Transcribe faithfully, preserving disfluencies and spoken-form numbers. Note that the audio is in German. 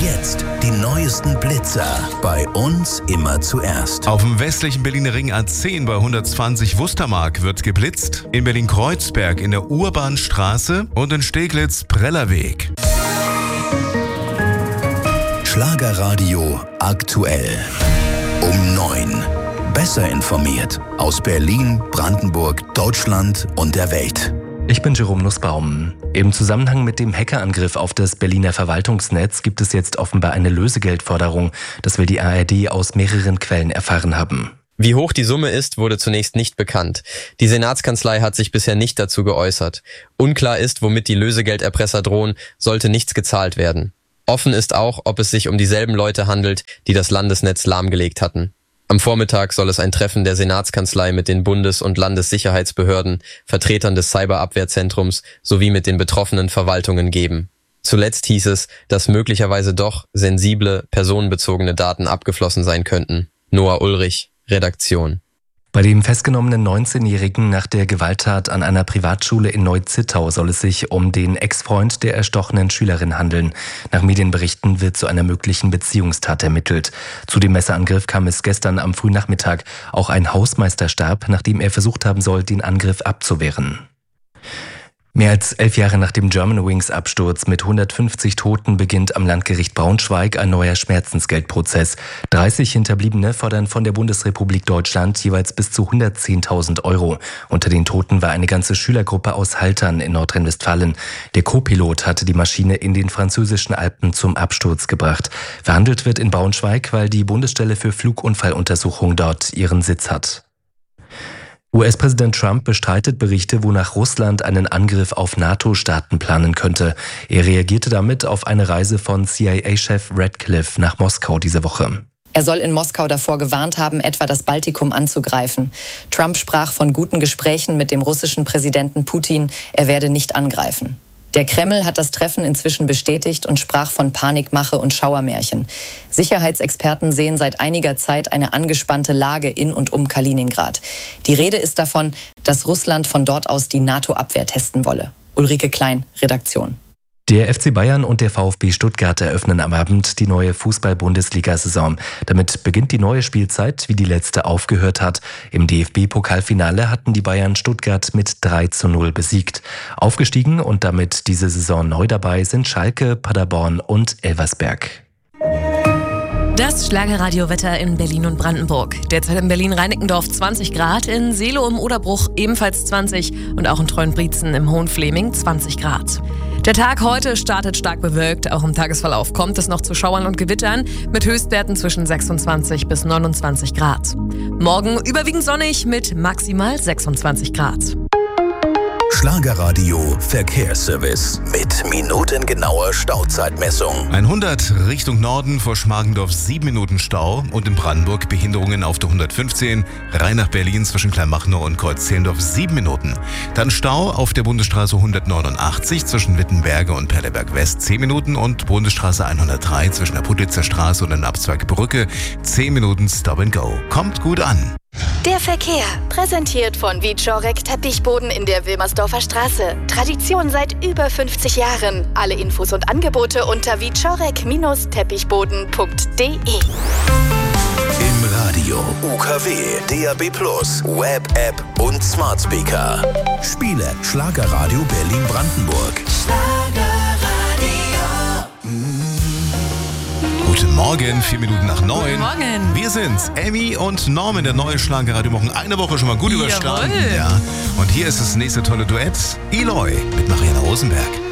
jetzt die neuesten Blitzer. Bei uns immer zuerst. Auf dem westlichen Berliner Ring A zehn bei hundertzwanzig Wustermark wird geblitzt. In Berlin-Kreuzberg in der Urbanstraße und in Steglitz-Prellerweg. Schlagerradio aktuell. Um neun. Besser informiert. Aus Berlin, Brandenburg, Deutschland und der Welt. Ich bin Jerome Nussbaum. Im Zusammenhang mit dem Hackerangriff auf das Berliner Verwaltungsnetz gibt es jetzt offenbar eine Lösegeldforderung. Das will die A R D aus mehreren Quellen erfahren haben. Wie hoch die Summe ist, wurde zunächst nicht bekannt. Die Senatskanzlei hat sich bisher nicht dazu geäußert. Unklar ist, womit die Lösegelderpresser drohen, sollte nichts gezahlt werden. Offen ist auch, ob es sich um dieselben Leute handelt, die das Landesnetz lahmgelegt hatten. Am Vormittag soll es ein Treffen der Senatskanzlei mit den Bundes- und Landessicherheitsbehörden, Vertretern des Cyberabwehrzentrums sowie mit den betroffenen Verwaltungen geben. Zuletzt hieß es, dass möglicherweise doch sensible, personenbezogene Daten abgeflossen sein könnten. Noah Ulrich, Redaktion. Bei dem festgenommenen neunzehnjährigen nach der Gewalttat an einer Privatschule in Neu-Zittau soll es sich um den Ex-Freund der erstochenen Schülerin handeln. Nach Medienberichten wird zu einer möglichen Beziehungstat ermittelt. Zu dem Messerangriff kam es gestern am frühen Nachmittag. Auch ein Hausmeister starb, nachdem er versucht haben soll, den Angriff abzuwehren. Mehr als elf Jahre nach dem Germanwings-Absturz mit hundertfünfzig Toten beginnt am Landgericht Braunschweig ein neuer Schmerzensgeldprozess. dreißig Hinterbliebene fordern von der Bundesrepublik Deutschland jeweils bis zu hundertzehntausend Euro. Unter den Toten war eine ganze Schülergruppe aus Haltern in Nordrhein-Westfalen. Der Co-Pilot hatte die Maschine in den französischen Alpen zum Absturz gebracht. Verhandelt wird in Braunschweig, weil die Bundesstelle für Flugunfalluntersuchung dort ihren Sitz hat. U S-Präsident Trump bestreitet Berichte, wonach Russland einen Angriff auf NATO-Staaten planen könnte. Er reagierte damit auf eine Reise von C I A-Chef Radcliffe nach Moskau diese Woche. Er soll in Moskau davor gewarnt haben, etwa das Baltikum anzugreifen. Trump sprach von guten Gesprächen mit dem russischen Präsidenten Putin. Er werde nicht angreifen. Der Kreml hat das Treffen inzwischen bestätigt und sprach von Panikmache und Schauermärchen. Sicherheitsexperten sehen seit einiger Zeit eine angespannte Lage in und um Kaliningrad. Die Rede ist davon, dass Russland von dort aus die NATO-Abwehr testen wolle. Ulrike Klein, Redaktion. Der F C Bayern und der VfB Stuttgart eröffnen am Abend die neue Fußball-Bundesliga-Saison. Damit beginnt die neue Spielzeit, wie die letzte aufgehört hat. Im D F B-Pokalfinale hatten die Bayern Stuttgart mit drei zu null besiegt. Aufgestiegen und damit diese Saison neu dabei sind Schalke, Paderborn und Elversberg. Das Schlagerradiowetter in Berlin und Brandenburg. Derzeit in Berlin-Reinickendorf zwanzig Grad, in Seelow im Oderbruch ebenfalls zwanzig und auch in Treuenbrietzen im Hohenfleming zwanzig Grad. Der Tag heute startet stark bewölkt. Auch im Tagesverlauf kommt es noch zu Schauern und Gewittern mit Höchstwerten zwischen sechsundzwanzig bis neunundzwanzig Grad. Morgen überwiegend sonnig mit maximal sechsundzwanzig Grad. Schlagerradio Verkehrsservice mit minutengenauer Stauzeitmessung. hundert Richtung Norden vor Schmargendorf sieben Minuten Stau und in Brandenburg Behinderungen auf der hundertfünfzehn, rein nach Berlin zwischen Kleinmachnow und Kreuz-Zehlendorf sieben Minuten. Dann Stau auf der Bundesstraße hundertneunundachtzig zwischen Wittenberge und Perleberg West zehn Minuten und Bundesstraße hundertdrei zwischen der Putlitzer Straße und der Abzweigbrücke zehn Minuten Stop and Go. Kommt gut an. Der Verkehr, präsentiert von Wieczorek Teppichboden in der Wilmersdorfer Straße. Tradition seit über fünfzig Jahren. Alle Infos und Angebote unter wieczorek Teppichboden punkt de. Im Radio, U K W, D A B plus, Web, App und Smart Speaker. Spiele Schlagerradio Berlin-Brandenburg. Guten Morgen, vier Minuten nach neun. Guten Morgen. Wir sind's, Amy und Norman, der neue Schlagerradio machen eine Woche schon mal gut Jawohl. überstanden. Ja. Und hier ist das nächste tolle Duett, Eloy mit Marianne Rosenberg.